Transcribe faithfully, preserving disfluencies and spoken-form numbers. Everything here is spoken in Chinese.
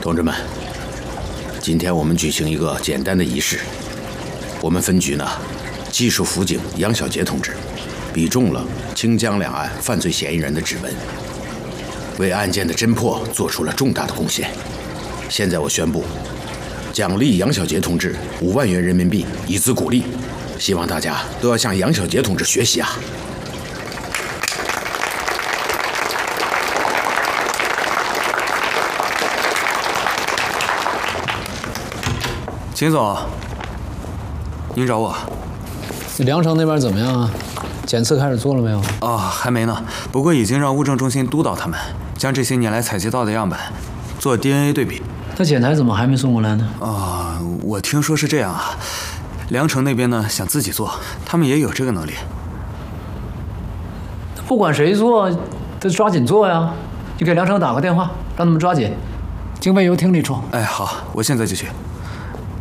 同志们，今天我们举行一个简单的仪式。我们分局呢，技术辅警杨小杰同志，比中了清江两岸犯罪嫌疑人的指纹，为案件的侦破做出了重大的贡献。现在我宣布，奖励杨小杰同志五万元人民币，以资鼓励。希望大家都要向杨小杰同志学习啊！ 秦总，您找我？ 梁城那边怎么样啊？检测开始做了没有？ 哦，还没呢。不过已经让物证中心督导他们，将这些年来采集到的样本做 D N A 对比。 那检台怎么还没送过来呢？ 啊、哦，我听说是这样啊。梁城那边呢想自己做，他们也有这个能力。 不管谁做，得抓紧做呀！你给梁城打个电话，让他们抓紧。经费由厅里出。 哎，好，我现在就去。